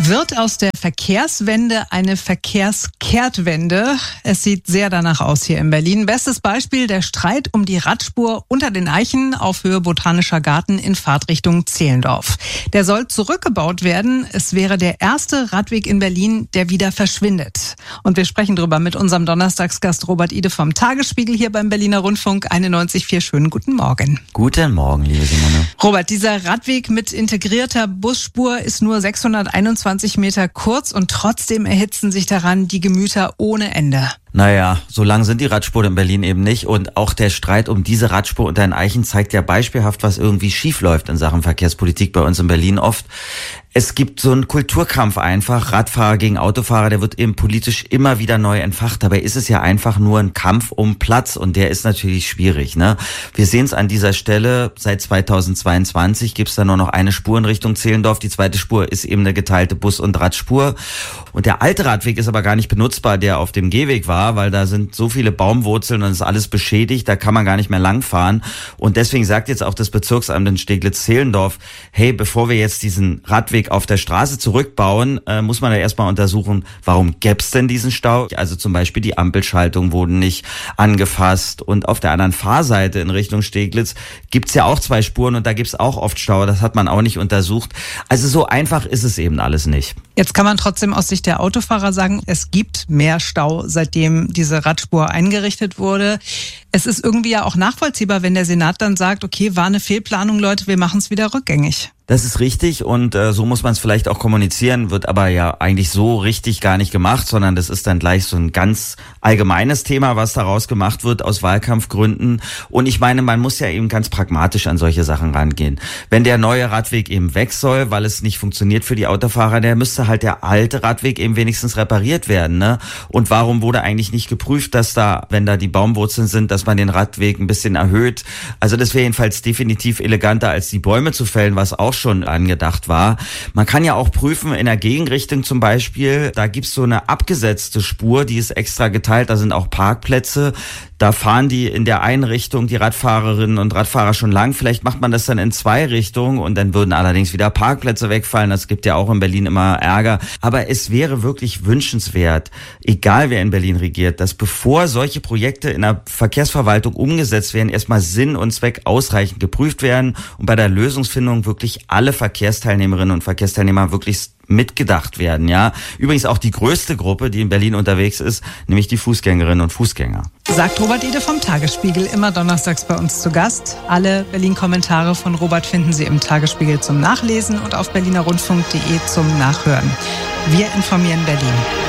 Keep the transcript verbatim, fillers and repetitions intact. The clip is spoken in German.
Wird aus der Verkehrswende eine Verkehrskehrtwende? Es sieht sehr danach aus hier in Berlin. Bestes Beispiel der Streit um die Radspur unter den Eichen auf Höhe Botanischer Garten in Fahrtrichtung Zehlendorf. Der soll zurückgebaut werden. Es wäre der erste Radweg in Berlin, der wieder verschwindet. Und wir sprechen darüber mit unserem Donnerstagsgast Robert Ide vom Tagesspiegel hier beim Berliner Rundfunk einundneunzig Komma vier. Schönen guten Morgen. Guten Morgen, liebe Simone. Robert, dieser Radweg mit integrierter Busspur ist nur sechshunderteinundzwanzig Meter kurz und trotzdem erhitzen sich daran die Gemüter ohne Ende. Naja, so lang sind die Radspuren in Berlin eben nicht und auch der Streit um diese Radspur unter den Eichen zeigt ja beispielhaft, was irgendwie schief läuft in Sachen Verkehrspolitik bei uns in Berlin oft. Es gibt so einen Kulturkampf einfach, Radfahrer gegen Autofahrer, der wird eben politisch immer wieder neu entfacht. Dabei ist es ja einfach nur ein Kampf um Platz und der ist natürlich schwierig, ne? Wir sehen es an dieser Stelle, seit zweitausendzweiundzwanzig gibt es da nur noch eine Spur in Richtung Zehlendorf. Die zweite Spur ist eben eine geteilte Bus- und Radspur. Und der alte Radweg ist aber gar nicht benutzbar, der auf dem Gehweg war, weil da sind so viele Baumwurzeln und ist alles beschädigt, da kann man gar nicht mehr langfahren. Und deswegen sagt jetzt auch das Bezirksamt in Steglitz-Zehlendorf, hey, bevor wir jetzt diesen Radweg auf der Straße zurückbauen, äh, muss man ja erstmal untersuchen, warum gäb's denn diesen Stau? Also zum Beispiel die Ampelschaltung wurden nicht angefasst und auf der anderen Fahrseite in Richtung Steglitz gibt's ja auch zwei Spuren und da gibt's auch oft Stau, das hat man auch nicht untersucht. Also so einfach ist es eben alles nicht. Jetzt kann man trotzdem aus Sicht der Autofahrer sagen, es gibt mehr Stau, seitdem diese Radspur eingerichtet wurde. Es ist irgendwie ja auch nachvollziehbar, wenn der Senat dann sagt, okay, war eine Fehlplanung, Leute, wir machen es wieder rückgängig. Das ist richtig und äh, so muss man es vielleicht auch kommunizieren, wird aber ja eigentlich so richtig gar nicht gemacht, sondern das ist dann gleich so ein ganz allgemeines Thema, was daraus gemacht wird aus Wahlkampfgründen. Und ich meine, man muss ja eben ganz pragmatisch an solche Sachen rangehen. Wenn der neue Radweg eben weg soll, weil es nicht funktioniert für die Autofahrer, der müsste halt der alte Radweg eben wenigstens repariert werden, ne? Und warum wurde eigentlich nicht geprüft, dass da, wenn da die Baumwurzeln sind, dass man den Radweg ein bisschen erhöht? Also das wäre jedenfalls definitiv eleganter, als die Bäume zu fällen, was auch schon angedacht war. Man kann ja auch prüfen, in der Gegenrichtung zum Beispiel, da gibt's so eine abgesetzte Spur, die ist extra geteilt, da sind auch Parkplätze. Da fahren die in der einen Richtung, die Radfahrerinnen und Radfahrer schon lang. Vielleicht macht man das dann in zwei Richtungen und dann würden allerdings wieder Parkplätze wegfallen. Das gibt ja auch in Berlin immer Ärger. Aber es wäre wirklich wünschenswert, egal wer in Berlin regiert, dass bevor solche Projekte in der Verkehrsverwaltung umgesetzt werden, erstmal Sinn und Zweck ausreichend geprüft werden und bei der Lösungsfindung wirklich alle Verkehrsteilnehmerinnen und Verkehrsteilnehmer wirklich mitgedacht werden, ja. Übrigens auch die größte Gruppe, die in Berlin unterwegs ist, nämlich die Fußgängerinnen und Fußgänger. Sagt Robert Ide vom Tagesspiegel, immer donnerstags bei uns zu Gast. Alle Berlin-Kommentare von Robert finden Sie im Tagesspiegel zum Nachlesen und auf berliner rundfunk punkt de zum Nachhören. Wir informieren Berlin.